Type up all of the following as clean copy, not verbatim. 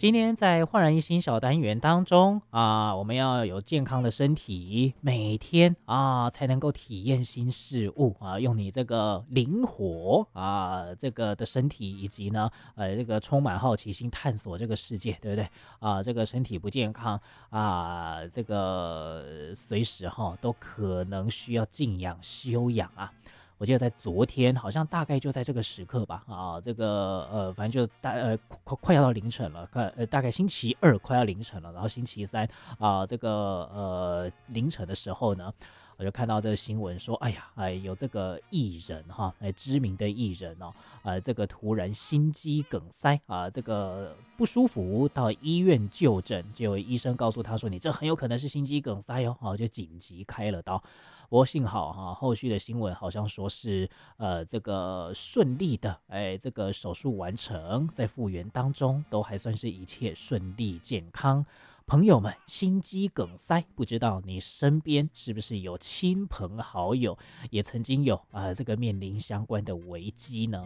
今天在焕然一新小单元当中我们要有健康的身体，每天才能够体验新事物用你这个灵活这个的身体，以及呢这个充满好奇心探索这个世界，对不对这个身体不健康这个随时都可能需要静养休养我记得在昨天，好像大概就在这个时刻吧，这个反正就快要到凌晨了，大概星期二快要凌晨了，然后星期三这个凌晨的时候呢，我就看到这个新闻说，有这个艺人知名的艺人这个突然心肌梗塞这个不舒服到医院就诊，结果医生告诉他说，你这很有可能是心肌梗塞就紧急开了刀。不过幸好后续的新闻好像说是这个顺利的这个手术完成，在复原当中都还算是一切顺利健康。朋友们，心肌梗塞，不知道你身边是不是有亲朋好友也曾经有这个面临相关的危机呢？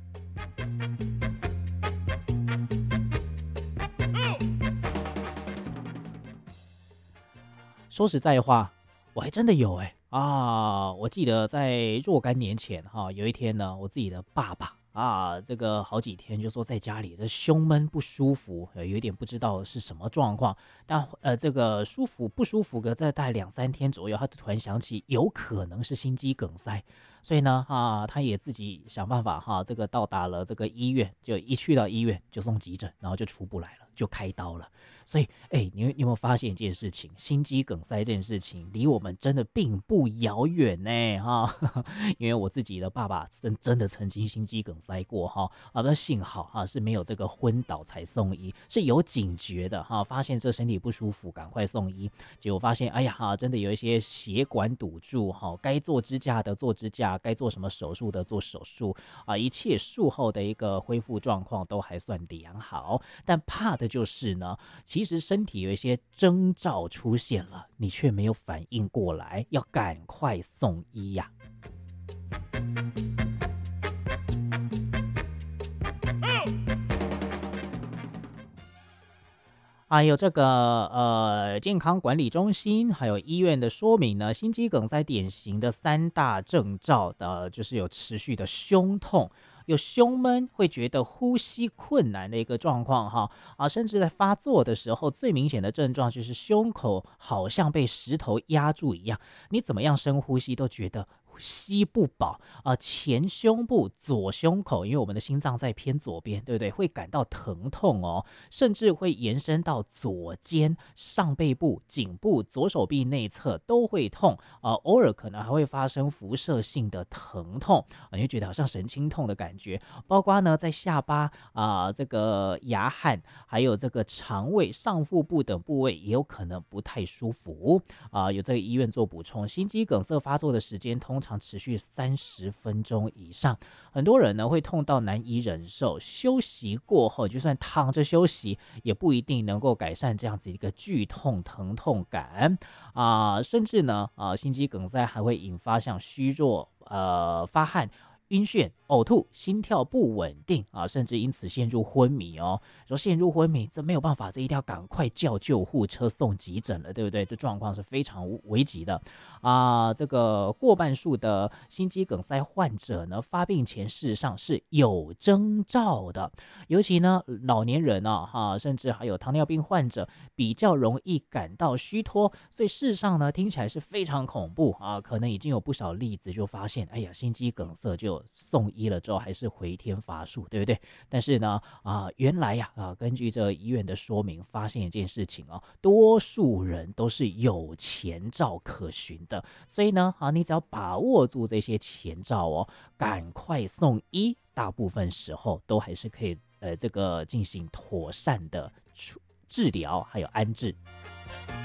说实在话，我还真的有我记得在若干年前有一天呢，我自己的爸爸这个好几天就说在家里这胸闷不舒服，有一点不知道是什么状况，但这个不舒服个大概2-3天左右，他突然想起有可能是心肌梗塞，所以呢他也自己想办法这个到达了这个医院，就一去到医院就送急诊，然后就出不来了，就开刀了。所以你有没有发现一件事情，心肌梗塞这件事情离我们真的并不遥远呢因为我自己的爸爸真的曾经心肌梗塞过那幸好是没有这个昏倒才送医，是有警觉的发现这身体不舒服赶快送医，结果发现真的有一些血管堵住该做支架的做支架，该做什么手术的做手术一切术后的一个恢复状况都还算良好，但怕的就是呢，其实身体有一些征兆出现了，你却没有反应过来，要赶快送医呀。有这个健康管理中心还有医院的说明呢，心肌梗塞典型的3大症兆就是有持续的胸痛，有胸闷，会觉得呼吸困难的一个状况甚至在发作的时候，最明显的症状就是胸口好像被石头压住一样，你怎么样深呼吸都觉得吸不饱前胸部左胸口，因为我们的心脏在偏左边，对不对？会感到疼痛甚至会延伸到左肩、上背部、颈部、左手臂内侧都会痛偶尔可能还会发生辐射性的疼痛你会觉得好像神经痛的感觉，包括呢在下巴这个牙汗，还有这个肠胃、上腹部等部位也有可能不太舒服有这个医院做补充，心肌梗塞发作的时间通常持续30分钟以上，很多人呢会痛到难以忍受，休息过后就算躺着休息也不一定能够改善这样子一个剧痛疼痛感甚至呢心肌梗塞还会引发像虚弱发汗、晕眩、呕吐、心跳不稳定甚至因此陷入昏迷说陷入昏迷，这没有办法，这一定要赶快叫救护车送急诊了，对不对？这状况是非常危急的这个过半数的心肌梗塞患者呢，发病前事实上是有征兆的，尤其呢老年人甚至还有糖尿病患者比较容易感到虚脱，所以事实上呢听起来是非常恐怖可能已经有不少例子就发现，心肌梗塞就送医了之后还是回天乏术，对不对？但是呢原来根据这医院的说明，发现一件事情多数人都是有前兆可循的，所以呢你只要把握住这些前兆赶快送医，大部分时候都还是可以这个进行妥善的治疗还有安置。